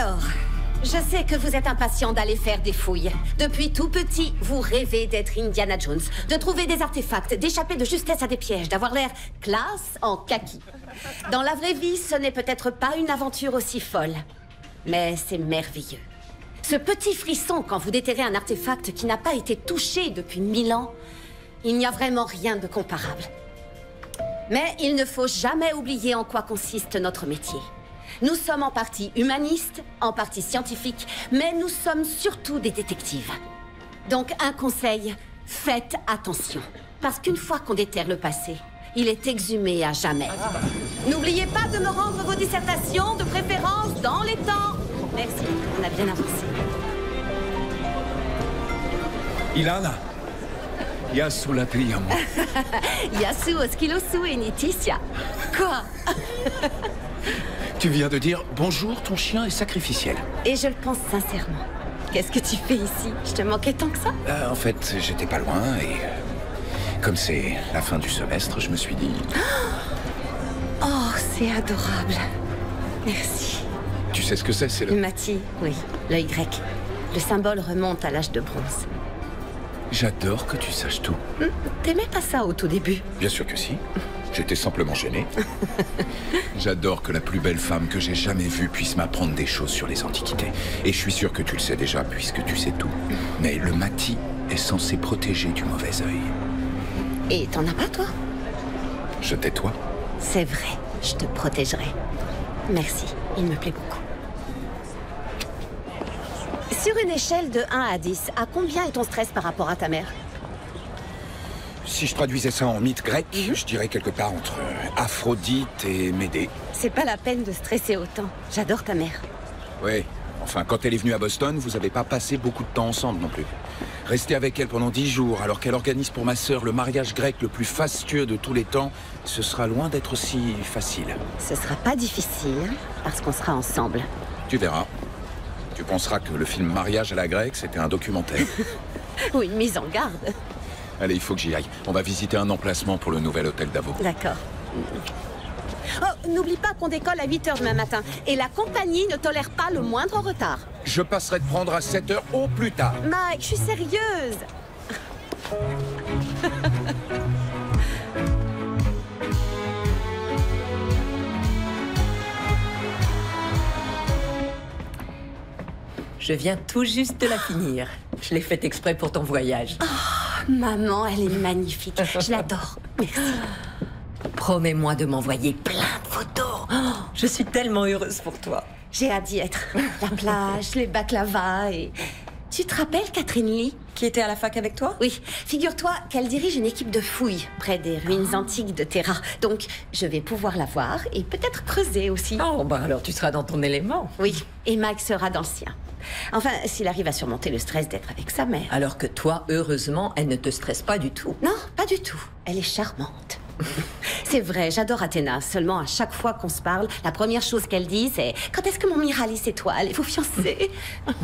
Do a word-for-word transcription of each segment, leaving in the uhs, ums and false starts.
Alors, je sais que vous êtes impatient d'aller faire des fouilles. Depuis tout petit, vous rêvez d'être Indiana Jones, de trouver des artefacts, d'échapper de justesse à des pièges, d'avoir l'air classe en kaki. Dans la vraie vie, ce n'est peut-être pas une aventure aussi folle, mais c'est merveilleux. Ce petit frisson quand vous déterrez un artefact qui n'a pas été touché depuis mille ans, il n'y a vraiment rien de comparable. Mais il ne faut jamais oublier en quoi consiste notre métier. Nous sommes en partie humanistes, en partie scientifiques, mais nous sommes surtout des détectives. Donc un conseil, faites attention. Parce qu'une fois qu'on déterre le passé, il est exhumé à jamais. N'oubliez pas de me rendre vos dissertations, de préférence dans les temps. Merci, on a bien avancé. Ilana, Yasu la triamo. Yasu oskilosu et Niticia. Quoi? Tu viens de dire bonjour, ton chien est sacrificiel. Et je le pense sincèrement. Qu'est-ce que tu fais ici? Je te manquais tant que ça? Euh, en fait, j'étais pas loin et... Comme c'est la fin du semestre, je me suis dit... Oh, c'est adorable. Merci. Tu sais ce que c'est, c'est le... Mati, oui, l'œil grec. Le symbole remonte à l'âge de bronze. J'adore que tu saches tout. T'aimais pas ça au tout début? Bien sûr que si. J'étais simplement gêné. J'adore que la plus belle femme que j'ai jamais vue puisse m'apprendre des choses sur les antiquités. Et je suis sûr que tu le sais déjà, puisque tu sais tout. Mais le Mati est censé protéger du mauvais œil. Et t'en as pas, toi? Je tais toi. C'est vrai, je te protégerai. Merci, il me plaît beaucoup. Sur une échelle de un à dix, à combien est ton stress par rapport à ta mère? Si je traduisais ça en mythe grec, mmh. je dirais quelque part entre Aphrodite et Médée. C'est pas la peine de stresser autant. J'adore ta mère. Oui, enfin, quand elle est venue à Boston, vous avez pas passé beaucoup de temps ensemble non plus. Rester avec elle pendant dix jours, alors qu'elle organise pour ma sœur le mariage grec le plus fastueux de tous les temps, ce sera loin d'être aussi facile. Ce sera pas difficile, parce qu'on sera ensemble. Tu verras. Tu penseras que le film Mariage à la grecque, c'était un documentaire. Ou une mise en garde. Allez, il faut que j'y aille. On va visiter un emplacement pour le nouvel hôtel Davo. D'accord. Oh, n'oublie pas qu'on décolle à huit heures demain matin. Et la compagnie ne tolère pas le moindre retard. Je passerai te prendre à sept heures au plus tard. Mike, je suis sérieuse. Je viens tout juste de la finir. Je l'ai faite exprès pour ton voyage. Oh, maman, elle est magnifique. Je l'adore. Merci. Promets-moi de m'envoyer plein de photos. Oh, je suis tellement heureuse pour toi. J'ai hâte d'y être. La plage, les baklavas et... Tu te rappelles Catherine Lee? Qui était à la fac avec toi? Oui. Figure-toi qu'elle dirige une équipe de fouilles près des ruines oh. antiques de Terra. Donc, je vais pouvoir la voir et peut-être creuser aussi. Oh, bah alors tu seras dans ton élément. Oui, et Mike sera dans le sien. Enfin, s'il arrive à surmonter le stress d'être avec sa mère. Alors que toi, heureusement, elle ne te stresse pas du tout. Non, pas du tout. Elle est charmante. C'est vrai, j'adore Athéna. Seulement, à chaque fois qu'on se parle, la première chose qu'elle dit, c'est « Quand est-ce que mon Miralis étoile est vous fiancé ?»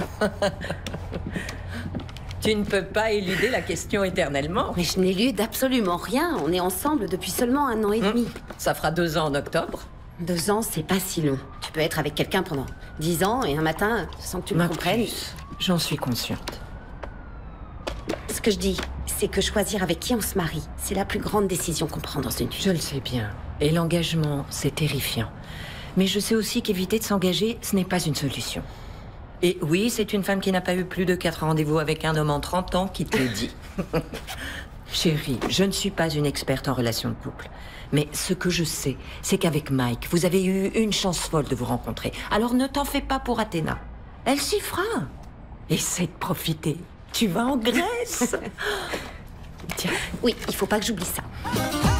Tu ne peux pas éluder la question éternellement. Mais je n'élude absolument rien. On est ensemble depuis seulement un an et demi. Mmh. Ça fera deux ans en octobre. Deux ans, c'est pas si long. Tu peux être avec quelqu'un pendant dix ans et un matin, sans que tu me comprennes... J'en suis consciente. Ce que je dis, c'est que choisir avec qui on se marie, c'est la plus grande décision qu'on prend dans une vie. Je le sais bien. Et l'engagement, c'est terrifiant. Mais je sais aussi qu'éviter de s'engager, ce n'est pas une solution. Et oui, c'est une femme qui n'a pas eu plus de quatre rendez-vous avec un homme en trente ans qui te le dit. Chérie, je ne suis pas une experte en relations de couple. Mais ce que je sais, c'est qu'avec Mike, vous avez eu une chance folle de vous rencontrer. Alors ne t'en fais pas pour Athéna. Elle s'y fera. Essaie de profiter. Tu vas en Grèce. Tiens, oui, il faut pas que j'oublie ça.